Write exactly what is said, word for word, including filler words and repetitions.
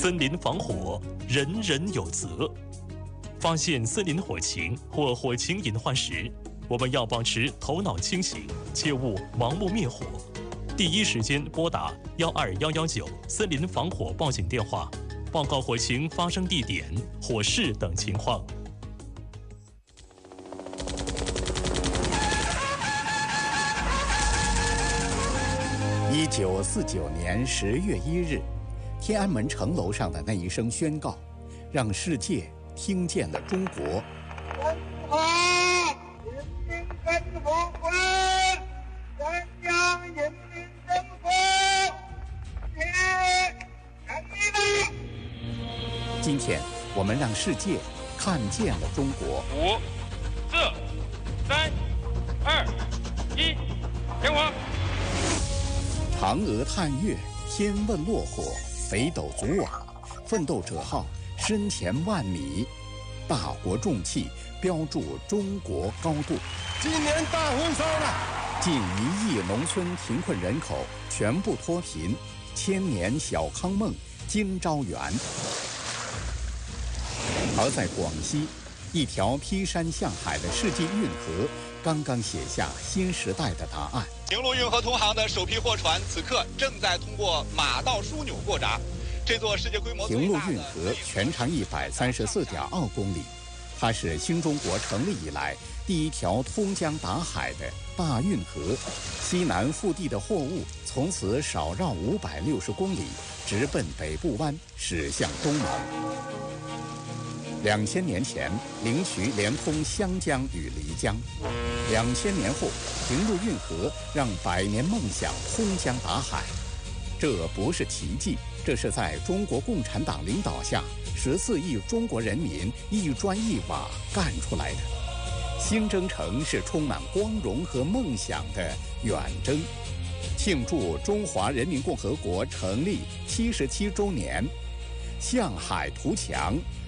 森林防火，人人有责。发现森林火情或火情隐患时，我们要保持头脑清醒，切勿盲目灭火。第一时间拨打幺二幺幺九森林防火报警电话，报告火情发生地点、火势等情况。 一九四九年十月一日，天安门城楼上的那一声宣告，让世界听见了中国。今天，我们让世界看见了中国。 五、四、三、二、一，点火！ 嫦娥探月，天问落火，北斗组网，奋斗者号深潜万米，大国重器标注中国高度。 今年大丰收了， 近一亿农村贫困人口全部脱贫，千年小康梦今朝圆。而在广西，一条劈山向海的世纪运河刚刚写下新时代的答案。 平陆运河通航的首批货船此刻正在通过马道枢纽过闸。这座世界规模平陆运河全长一百三十四点二公里，它是新中国成立以来第一条通江达海的大运河。西南腹地的货物从此少绕五百六十公里，直奔北部湾，驶向东盟。两千年前，灵渠连通湘江与漓江；两千年后，平陆运河让百年梦想通江达海。这不是奇迹，这是在中国共产党领导下，十四亿中国人民一砖一瓦干出来的。新征程是充满光荣和梦想的远征。庆祝中华人民共和国成立七十七周年，向海图强，